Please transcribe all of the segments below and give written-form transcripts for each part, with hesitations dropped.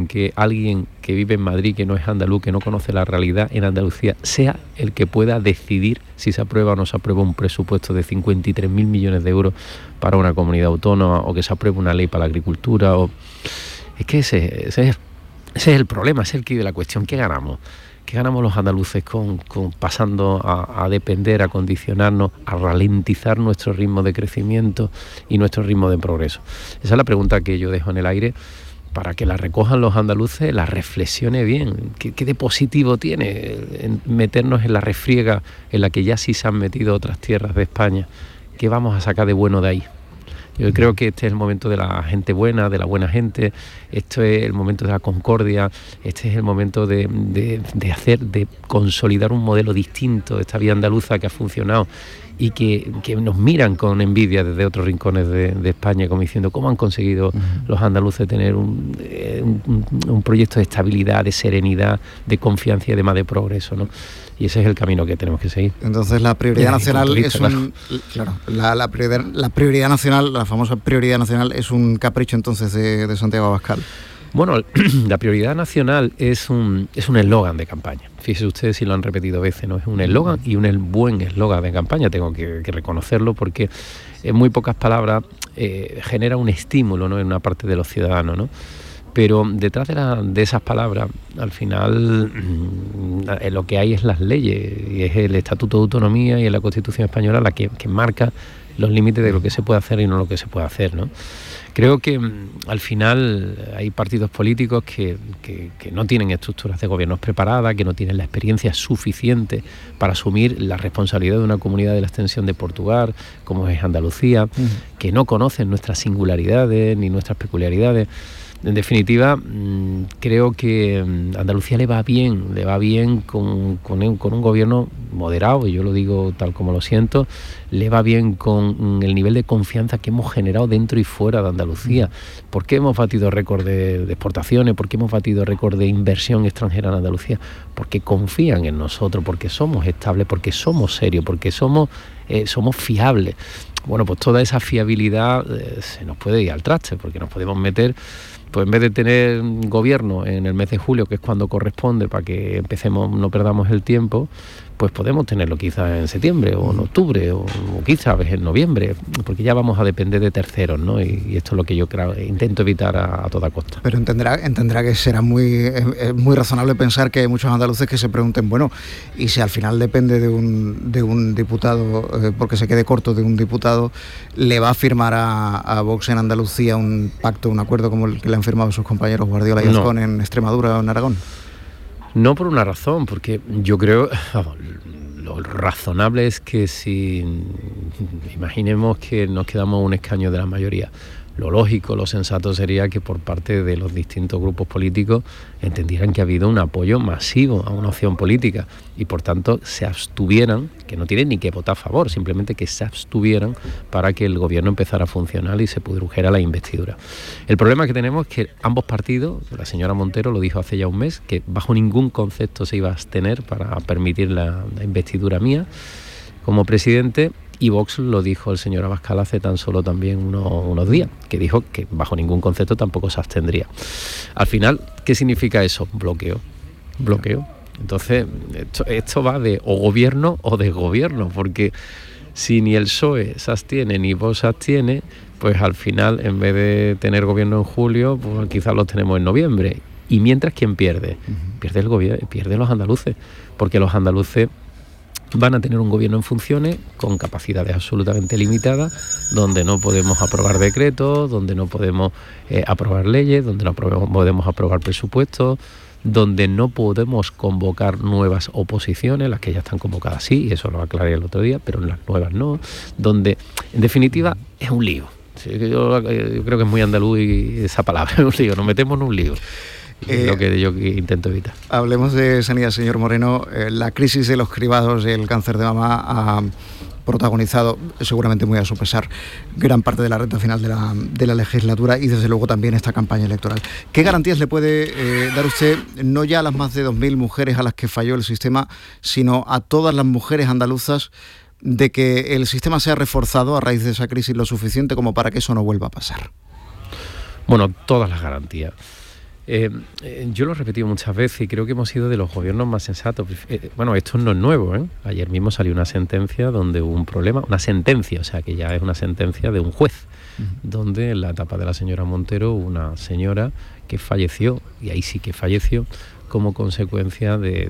en que alguien que vive en Madrid, que no es andaluz, que no conoce la realidad en Andalucía, sea el que pueda decidir si se aprueba o no se aprueba un presupuesto de 53.000 millones de euros para una comunidad autónoma, o que se apruebe una ley para la agricultura? Es que ese es el problema, ese es el quid de la cuestión. ¿Qué ganamos? ¿Qué ganamos los andaluces con pasando a depender, a condicionarnos, a ralentizar nuestro ritmo de crecimiento y nuestro ritmo de progreso? Esa es la pregunta que yo dejo en el aire, para que la recojan los andaluces, la reflexione bien. ¿Qué de positivo tiene en meternos en la refriega en la que ya sí se han metido otras tierras de España? ¿Qué vamos a sacar de bueno de ahí? Yo creo que este es el momento de la gente buena, de la buena gente. Esto es el momento de la concordia. Este es el momento de consolidar un modelo distinto, esta vía andaluza que ha funcionado y que nos miran con envidia desde otros rincones de España, como diciendo cómo han conseguido los andaluces tener un proyecto de estabilidad, de serenidad, de confianza y además de progreso, ¿no? Y ese es el camino que tenemos que seguir. Entonces la prioridad nacional es la prioridad nacional, la famosa prioridad nacional, es un capricho entonces de Santiago Abascal. Bueno, la prioridad nacional es un eslogan de campaña. Fíjese usted si lo han repetido veces, ¿no? Es un eslogan y un buen eslogan de campaña, tengo que reconocerlo, porque en muy pocas palabras genera un estímulo, ¿no?, en una parte de los ciudadanos, ¿no? Pero detrás de esas palabras, al final, lo que hay es las leyes, y es el Estatuto de Autonomía y es la Constitución Española la que marca los límites de lo que se puede hacer y no lo que se puede hacer, ¿no? Creo que al final hay partidos políticos que no tienen estructuras de gobiernos preparadas, que no tienen la experiencia suficiente para asumir la responsabilidad de una comunidad de la extensión de Portugal, como es Andalucía, que no conocen nuestras singularidades ni nuestras peculiaridades. En definitiva, creo que Andalucía le va bien con un gobierno moderado, y yo lo digo tal como lo siento, le va bien con el nivel de confianza que hemos generado dentro y fuera de Andalucía. ¿Por qué hemos batido récord de exportaciones? ¿Por qué hemos batido récord de inversión extranjera en Andalucía? Porque confían en nosotros, porque somos estables, porque somos serios, porque somos fiables. Bueno, pues toda esa fiabilidad se nos puede ir al traste, porque nos podemos meter, pues en vez de tener gobierno en el mes de julio, que es cuando corresponde para que empecemos, no perdamos el tiempo, pues podemos tenerlo quizás en septiembre o en octubre o quizás en noviembre, porque ya vamos a depender de terceros, ¿no? Y esto es lo que yo creo, intento evitar a toda costa. Pero entenderá que será muy razonable pensar que hay muchos andaluces que se pregunten, bueno, y si al final depende de un diputado, porque se quede corto de un diputado, ¿le va a firmar a Vox en Andalucía un pacto, un acuerdo como el que le han firmado sus compañeros Guardiola y Azcón en Extremadura o en Aragón? No, por una razón, porque yo creo, lo razonable es que si imaginemos que nos quedamos un escaño de la mayoría, lo lógico, lo sensato sería que por parte de los distintos grupos políticos entendieran que ha habido un apoyo masivo a una opción política y por tanto se abstuvieran, que no tienen ni que votar a favor, simplemente que se abstuvieran para que el gobierno empezara a funcionar y se produjera la investidura. El problema que tenemos es que ambos partidos, la señora Montero lo dijo hace ya un mes, que bajo ningún concepto se iba a abstener para permitir la investidura mía como presidente, y Vox lo dijo el señor Abascal hace tan solo también unos días, que dijo que bajo ningún concepto tampoco se abstendría. Al final, ¿qué significa eso? Bloqueo. Entonces, esto va de o gobierno o desgobierno, porque si ni el PSOE se abstiene ni Vox se abstiene, pues al final, en vez de tener gobierno en julio, pues quizás lo tenemos en noviembre. Y mientras, ¿quién pierde? Pierde el gobierno, pierden los andaluces, porque los andaluces van a tener un gobierno en funciones con capacidades absolutamente limitadas, donde no podemos aprobar decretos, donde no podemos aprobar leyes, donde no podemos aprobar presupuestos, donde no podemos convocar nuevas oposiciones, las que ya están convocadas sí, y eso lo aclaré el otro día, pero las nuevas no, donde en definitiva es un lío. Sí, yo creo que es muy andaluz y esa palabra, es un lío, nos metemos en un lío. Lo que yo intento evitar. Hablemos de sanidad, señor Moreno. La crisis de los cribados y el cáncer de mama ha protagonizado, seguramente muy a su pesar, gran parte de la recta final de la legislatura y desde luego también esta campaña electoral. ¿Qué garantías le puede dar usted, no ya a las más de 2.000 mujeres a las que falló el sistema, sino a todas las mujeres andaluzas, de que el sistema sea reforzado a raíz de esa crisis lo suficiente como para que eso no vuelva a pasar? Bueno, todas las garantías. Yo lo he repetido muchas veces y creo que hemos sido de los gobiernos más sensatos. Bueno, esto no es nuevo, ¿eh? Ayer mismo salió una sentencia donde hubo un problema, una sentencia, o sea que ya es una sentencia de un juez, donde en la etapa de la señora Montero, una señora que falleció, y ahí sí que falleció, como consecuencia de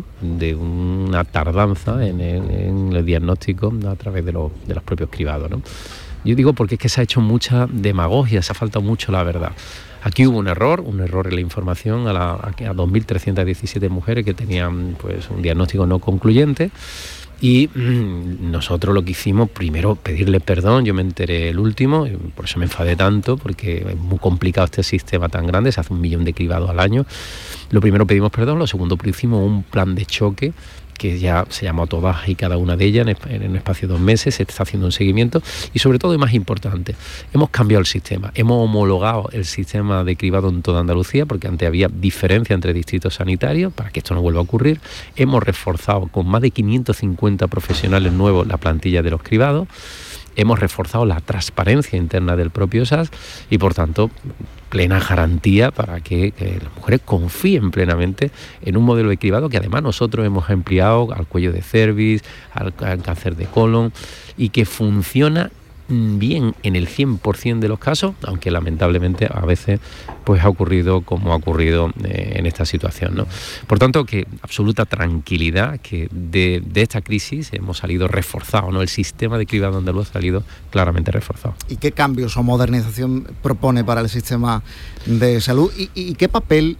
una tardanza en el diagnóstico a través de los propios cribados, ¿no? Yo digo porque es que se ha hecho mucha demagogia, se ha faltado mucho la verdad. Aquí hubo un error en la información a 2.317 mujeres que tenían pues un diagnóstico no concluyente. Y nosotros lo que hicimos, primero pedirle perdón. Yo me enteré el último, y por eso me enfadé tanto, porque es muy complicado este sistema tan grande, se hace 1 millón de cribados al año. Lo primero pedimos perdón, lo segundo hicimos un plan de choque que ya se llamó a todas y cada una de ellas en un espacio de 2 meses, se está haciendo un seguimiento y sobre todo, y más importante, hemos cambiado el sistema, hemos homologado el sistema de cribado en toda Andalucía, porque antes había diferencia entre distritos sanitarios, para que esto no vuelva a ocurrir. Hemos reforzado con más de 550 profesionales nuevos la plantilla de los cribados, hemos reforzado la transparencia interna del propio SAS y, por tanto, plena garantía para que las mujeres confíen plenamente en un modelo de cribado que además nosotros hemos ampliado al cuello de cervix, al cáncer de colon, y que funciona bien en el 100% de los casos, aunque lamentablemente a veces pues ha ocurrido como ha ocurrido en esta situación, ¿no? Por tanto, que absoluta tranquilidad, que de esta crisis hemos salido reforzados, ¿no? El sistema de cribado andaluz ha salido claramente reforzado. ¿Y qué cambios o modernización propone para el sistema de salud? ¿Y qué papel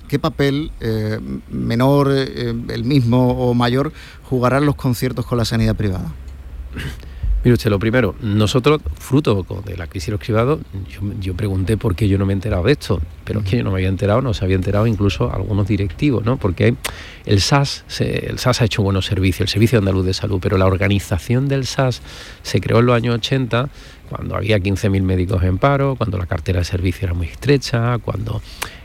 menor, el mismo o mayor, jugarán los conciertos con la sanidad privada? Mire usted, lo primero, nosotros, fruto de la crisis de los cribados, yo pregunté por qué yo no me he enterado de esto, pero es que yo no me había enterado, no se había enterado incluso algunos directivos, ¿no? Porque el SAS ha hecho buenos servicios, el Servicio Andaluz de Salud, pero la organización del SAS se creó en los años 80, cuando había 15.000 médicos en paro, cuando la cartera de servicio era muy estrecha, cuando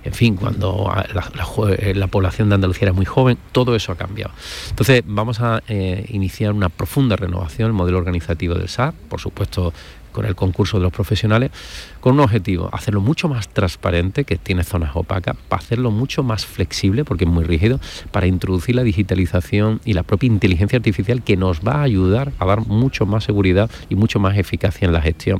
la población de Andalucía era muy joven. Todo eso ha cambiado. Entonces vamos a iniciar una profunda renovación del modelo organizativo del SAS, por supuesto con el concurso de los profesionales, con un objetivo: hacerlo mucho más transparente, que tiene zonas opacas, para hacerlo mucho más flexible, porque es muy rígido, para introducir la digitalización y la propia inteligencia artificial, que nos va a ayudar a dar mucho más seguridad y mucho más eficacia en la gestión.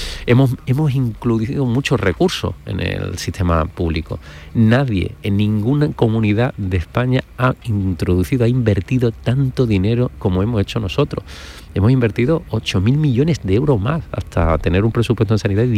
Hemos incluido muchos recursos en el sistema público. Nadie en ninguna comunidad de España ha invertido tanto dinero como hemos hecho nosotros. Hemos invertido 8.000 millones de euros más, hasta tener un presupuesto en sanidad de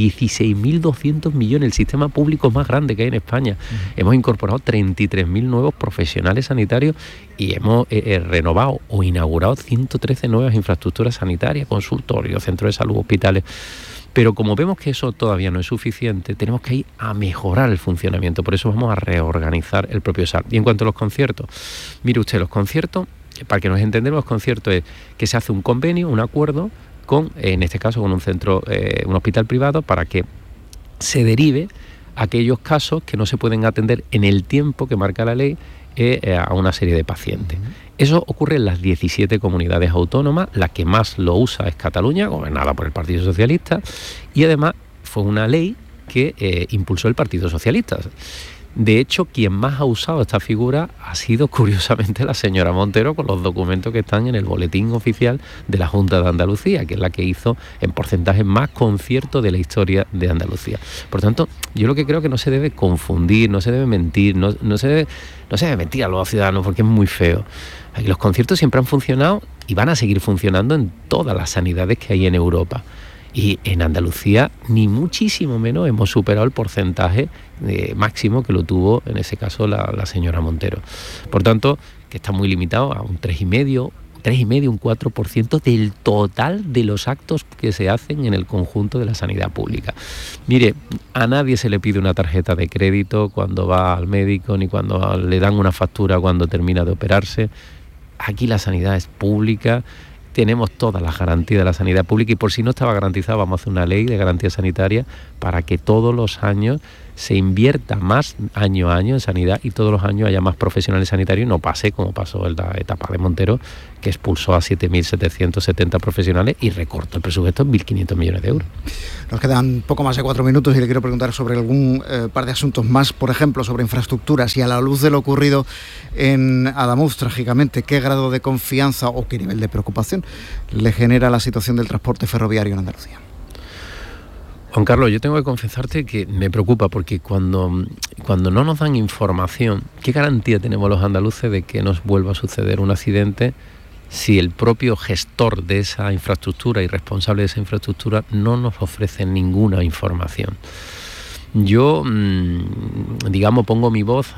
16.200 millones, el sistema público más grande que hay en España. Hemos incorporado 33.000 nuevos profesionales sanitarios y hemos renovado o inaugurado 113 nuevas infraestructuras sanitarias, consultorios, centros de salud, hospitales. Pero como vemos que eso todavía no es suficiente, tenemos que ir a mejorar el funcionamiento. Por eso vamos a reorganizar el propio SAR. Y en cuanto a los conciertos, mire usted, los conciertos, para que nos entendamos, los conciertos es que se hace un convenio, un acuerdo con, en este caso, con un centro, un hospital privado, para que se derive aquellos casos que no se pueden atender en el tiempo que marca la ley a una serie de pacientes. Eso ocurre en las 17 comunidades autónomas. La que más lo usa es Cataluña, gobernada por el Partido Socialista, y además fue una ley que impulsó el Partido Socialista. De hecho, quien más ha usado esta figura ha sido, curiosamente, la señora Montero, con los documentos que están en el boletín oficial de la Junta de Andalucía, que es la que hizo en porcentaje más conciertos de la historia de Andalucía. Por tanto, yo lo que creo que no se debe confundir, no se debe mentir, no se debe mentir a los ciudadanos, porque es muy feo. Aquí los conciertos siempre han funcionado y van a seguir funcionando en todas las sanidades que hay en Europa. Y en Andalucía, ni muchísimo menos, hemos superado el porcentaje máximo que lo tuvo, en ese caso, la señora Montero. Por tanto, que está muy limitado a un 3,5, un 4% del total de los actos que se hacen en el conjunto de la sanidad pública. Mire, a nadie se le pide una tarjeta de crédito cuando va al médico, ni cuando le dan una factura cuando termina de operarse. Aquí la sanidad es pública. Tenemos todas las garantías de la sanidad pública, y por si no estaba garantizada, vamos a hacer una ley de garantía sanitaria para que todos los años se invierta más año a año en sanidad y todos los años haya más profesionales sanitarios y no pase como pasó en la etapa de Montero, que expulsó a 7.770 profesionales y recortó el presupuesto en 1.500 millones de euros. Nos quedan poco más de 4 minutos y le quiero preguntar sobre algún par de asuntos más, por ejemplo, sobre infraestructuras y a la luz de lo ocurrido en Adamuz, trágicamente, ¿qué grado de confianza o qué nivel de preocupación le genera la situación del transporte ferroviario en Andalucía? Juan Carlos, yo tengo que confesarte que me preocupa porque cuando no nos dan información, ¿qué garantía tenemos los andaluces de que nos vuelva a suceder un accidente si el propio gestor de esa infraestructura y responsable de esa infraestructura no nos ofrece ninguna información? Yo, pongo mi voz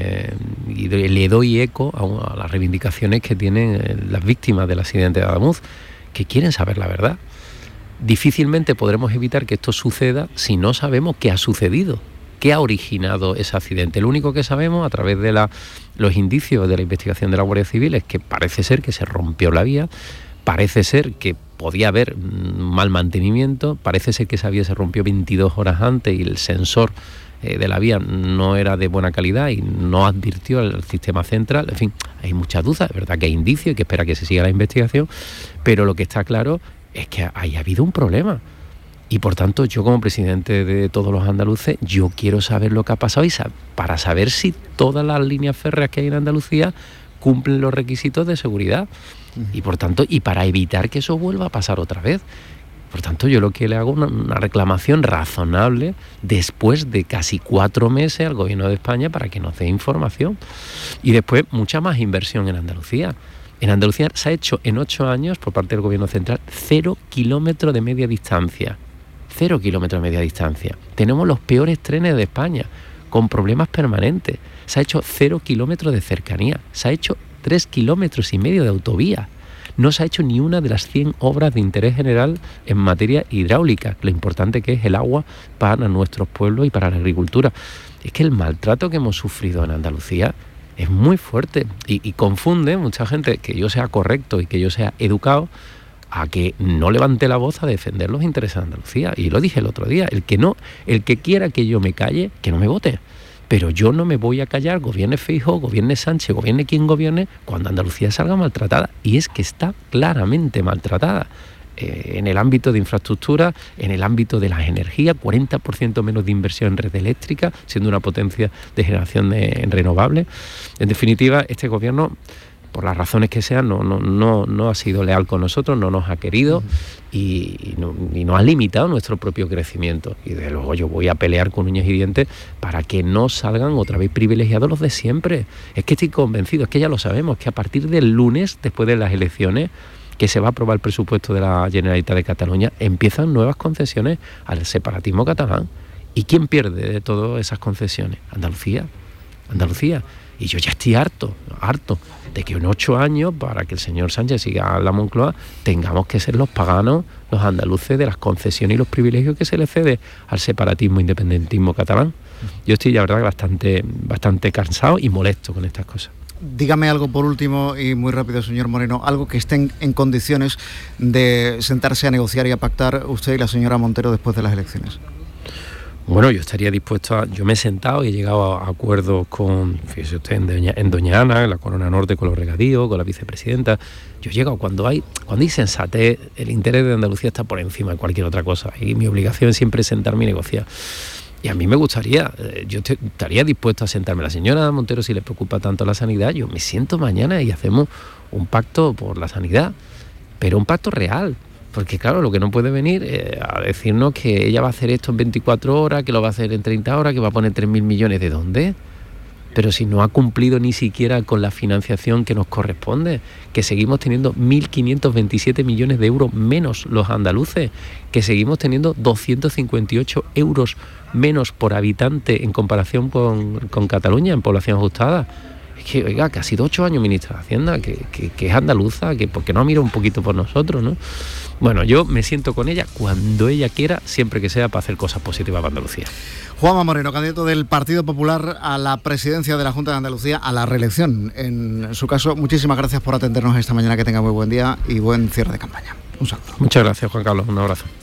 y le doy eco a las reivindicaciones que tienen las víctimas del accidente de Adamuz, que quieren saber la verdad. Difícilmente podremos evitar que esto suceda si no sabemos qué ha sucedido, qué ha originado ese accidente. Lo único que sabemos a través de los indicios de la investigación de la Guardia Civil es que parece ser que se rompió la vía, parece ser que podía haber mal mantenimiento, parece ser que esa vía se rompió 22 horas antes y el sensor de la vía no era de buena calidad y no advirtió al sistema central. En fin, hay muchas dudas, es verdad que hay indicios y que espera que se siga la investigación, pero lo que está claro es que haya habido un problema y por tanto yo como presidente de todos los andaluces yo quiero saber lo que ha pasado y para saber si todas las líneas férreas que hay en Andalucía cumplen los requisitos de seguridad y por tanto y para evitar que eso vuelva a pasar otra vez. Por tanto yo lo que le hago una reclamación razonable después de casi 4 meses al Gobierno de España para que nos dé información y después mucha más inversión en Andalucía. En Andalucía se ha hecho en 8 años, por parte del Gobierno central, 0 kilómetros de media distancia. 0 kilómetros de media distancia. Tenemos los peores trenes de España, con problemas permanentes. Se ha hecho 0 kilómetros de cercanía. Se ha hecho 3,5 kilómetros de autovía. No se ha hecho ni una de las 100 obras de interés general en materia hidráulica, lo importante que es el agua para nuestros pueblos y para la agricultura. Es que el maltrato que hemos sufrido en Andalucía es muy fuerte y confunde mucha gente que yo sea correcto y que yo sea educado a que no levante la voz a defender los intereses de Andalucía. Y lo dije el otro día, el que quiera que yo me calle, que no me vote. Pero yo no me voy a callar, gobierne Feijóo, gobierne Sánchez, gobierne quien gobierne, cuando Andalucía salga maltratada. Y es que está claramente maltratada. En el ámbito de infraestructura, en el ámbito de las energías, 40% menos de inversión en red eléctrica, siendo una potencia de generación en renovables. En definitiva, este gobierno, por las razones que sean, no ha sido leal con nosotros, no nos ha querido y nos ha limitado nuestro propio crecimiento. Y desde luego yo voy a pelear con uñas y dientes para que no salgan otra vez privilegiados los de siempre. Es que estoy convencido, es que ya lo sabemos, que a partir del lunes, después de las elecciones, que se va a aprobar el presupuesto de la Generalitat de Cataluña, empiezan nuevas concesiones al separatismo catalán. ¿Y quién pierde de todas esas concesiones? Andalucía. Y yo ya estoy harto de que en 8 años, para que el señor Sánchez siga en la Moncloa, tengamos que ser los paganos, los andaluces, de las concesiones y los privilegios que se le cede al separatismo e independentismo catalán. Yo estoy, la verdad, bastante cansado y molesto con estas cosas. Dígame algo por último y muy rápido, señor Moreno, algo que estén en condiciones de sentarse a negociar y a pactar usted y la señora Montero después de las elecciones. Bueno, yo estaría dispuesto yo me he sentado y he llegado a acuerdos con, fíjese usted, en Doña Ana, en la Corona Norte, con los regadíos, con la vicepresidenta. Yo he llegado cuando hay sensatez, el interés de Andalucía está por encima de cualquier otra cosa y mi obligación es siempre sentarme y negociar. Y a mí me gustaría, yo estaría dispuesto a sentarme. La señora Montero, si le preocupa tanto la sanidad, yo me siento mañana y hacemos un pacto por la sanidad, pero un pacto real. Porque claro, lo que no puede venir a decirnos que ella va a hacer esto en 24 horas, que lo va a hacer en 30 horas, que va a poner 3.000 millones. ¿De dónde? Pero si no ha cumplido ni siquiera con la financiación que nos corresponde, que seguimos teniendo 1.527 millones de euros menos los andaluces, que seguimos teniendo 258 euros menos por habitante en comparación con Cataluña en población ajustada. Es que, oiga, que ha sido 8 años ministra de Hacienda, que es andaluza, que porque no mira un poquito por nosotros, ¿no? Bueno, yo me siento con ella cuando ella quiera, siempre que sea para hacer cosas positivas para Andalucía. Juanma Moreno, candidato del Partido Popular a la presidencia de la Junta de Andalucía, a la reelección. En su caso, muchísimas gracias por atendernos esta mañana, que tenga muy buen día y buen cierre de campaña. Un saludo. Muchas gracias, Juan Carlos, un abrazo.